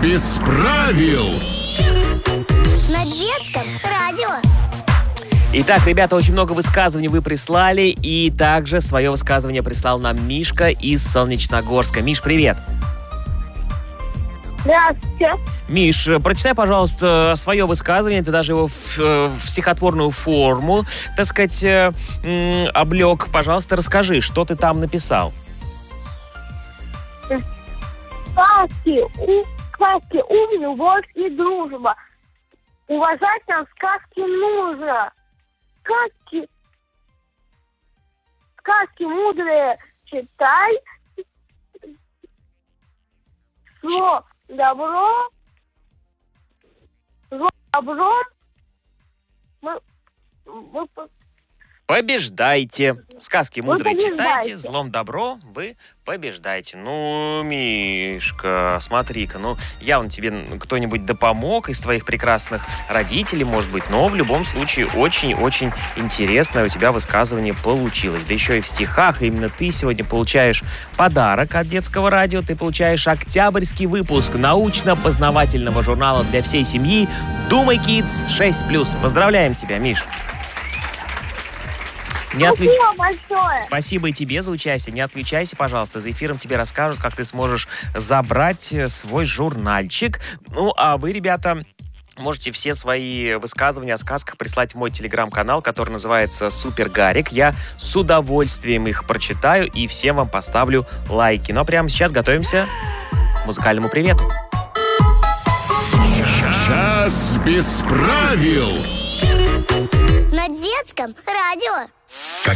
без правил. На детском радио. Итак, ребята, очень много высказываний вы прислали. И также свое высказывание прислал нам Мишка из Солнечногорска. Миш, привет. Здравствуйте. Миш, прочитай, пожалуйста, свое высказывание. Ты даже его в стихотворную форму, так сказать, облег. Пожалуйста, расскажи, что ты там написал. Сказки ум, любовь и дружба. Уважать нам сказки нужно. Сказки мудрые читай. Зло добро. Побеждайте. Сказки мудрые побеждайте. читайте, злом добро вы побеждайте. Ну, Мишка, смотри-ка, явно тебе кто-нибудь да помог из твоих прекрасных родителей, может быть, но в любом случае очень-очень интересное у тебя высказывание получилось. Да еще и в стихах. Именно ты сегодня получаешь подарок от детского радио. Ты получаешь октябрьский выпуск научно-познавательного журнала для всей семьи «Думай, Kids 6+». Поздравляем тебя, Миш. Спасибо большое. Спасибо и тебе за участие. Не отключайся, пожалуйста. За эфиром тебе расскажут, как ты сможешь забрать свой журнальчик. Ну, а вы, ребята, можете все свои высказывания о сказках прислать в мой телеграм-канал, который называется «Супер Гарик». Я с удовольствием их прочитаю и всем вам поставлю лайки. Ну, а прямо сейчас готовимся к музыкальному привету. Час без правил. На детском радио.